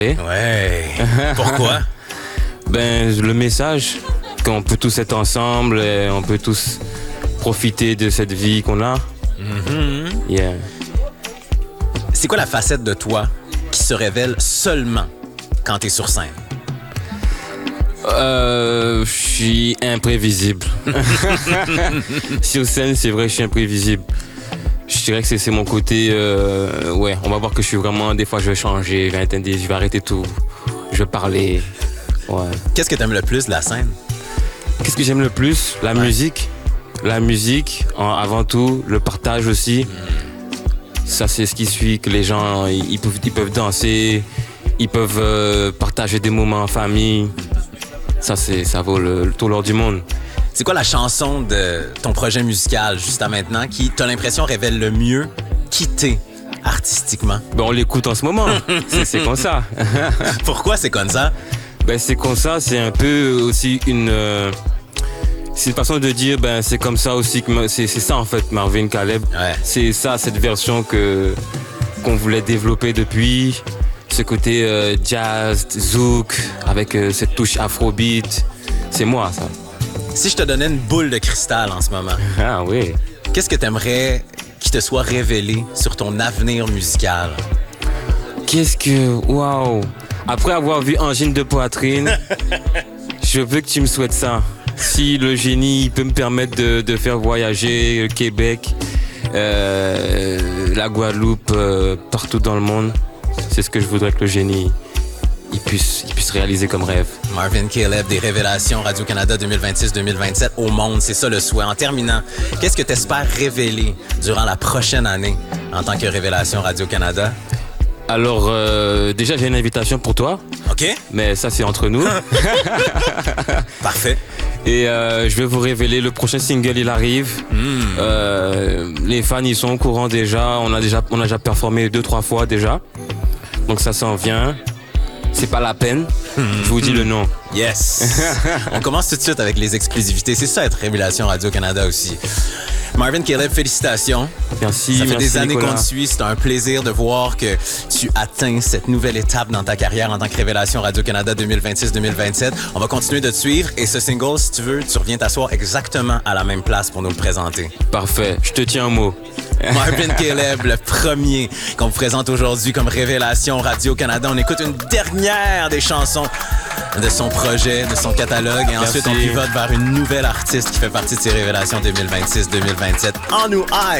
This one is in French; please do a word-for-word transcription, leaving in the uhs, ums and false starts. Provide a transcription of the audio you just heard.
Ouais. Pourquoi? Ben, le message qu'on peut tous être ensemble et on peut tous profiter de cette vie qu'on a. Mm-hmm. Yeah. C'est quoi la facette de toi qui se révèle seulement quand t'es sur scène? Euh, je suis imprévisible. Sur scène, c'est vrai, je suis imprévisible. Je dirais que c'est, c'est mon côté. Euh, ouais, on va voir que je suis vraiment. Des fois, je vais changer, je vais, atteindre, je vais arrêter tout. Je vais parler. Ouais. Qu'est-ce que t'aimes le plus de la scène? Qu'est-ce que j'aime le plus? La ouais. musique. La musique, en, avant tout. Le partage aussi. Mm. Ça, c'est ce qui suit, que les gens, ils, ils, peuvent, ils peuvent danser. Ils peuvent euh, partager des moments en famille. Ça, c'est, ça vaut le, le tout l'or du monde. C'est quoi la chanson de ton projet musical, juste à maintenant, qui, t'as l'impression, révèle le mieux qui t'es artistiquement? Ben, on l'écoute en ce moment. c'est, c'est comme ça. Pourquoi c'est comme ça? Ben, c'est comme ça, c'est un peu aussi une... Euh, c'est une façon de dire, ben, c'est comme ça aussi, que c'est, c'est ça en fait, Marvin Caleb. Ouais. C'est ça, cette version que, qu'on voulait développer depuis. Ce côté euh, jazz, zouk, avec euh, cette touche afrobeat. C'est moi, ça. Si je te donnais une boule de cristal en ce moment, ah oui. Qu'est-ce que tu aimerais qui te soit révélé sur ton avenir musical? Qu'est-ce que... Waouh! Après avoir vu Angine de poitrine, je veux que tu me souhaites ça. Si le génie peut me permettre de, de faire voyager le Québec, euh, la Guadeloupe, euh, partout dans le monde, c'est ce que je voudrais que le génie il puisse, il puisse réaliser comme rêve. Marvin Caleb, des Révélations Radio-Canada deux mille vingt-six deux mille vingt-sept au monde, c'est ça le souhait. En terminant, qu'est-ce que tu espères révéler durant la prochaine année en tant que Révélation Radio-Canada? Alors, euh, déjà, j'ai une invitation pour toi. OK. Mais ça, c'est entre nous. Parfait. Et euh, je vais vous révéler le prochain single, il arrive. Mm. Euh, les fans, ils sont au courant déjà. On a déjà, on a déjà performé deux, trois fois déjà. Donc ça s'en vient. C'est pas la peine. Mm. Je vous dis le nom. Yes. On commence tout de suite avec les exclusivités. C'est ça être Révélation Radio-Canada aussi. Marvin Caleb, félicitations. Merci. Ça fait merci des années Nicolas. qu'on te suit. C'est un plaisir de voir que tu atteins cette nouvelle étape dans ta carrière en tant que Révélation Radio-Canada deux mille vingt-six deux mille vingt-sept. On va continuer de te suivre et ce single, si tu veux, tu reviens t'asseoir exactement à la même place pour nous le présenter. Parfait. Je te tiens un mot. Marvin Caleb, le premier qu'on vous présente aujourd'hui comme Révélation Radio-Canada. On écoute une dernière des chansons de son projet, de son catalogue. Et ensuite, Merci. on pivote vers une nouvelle artiste qui fait partie de ces Révélations deux mille vingt-six deux mille vingt-sept. En nous, I.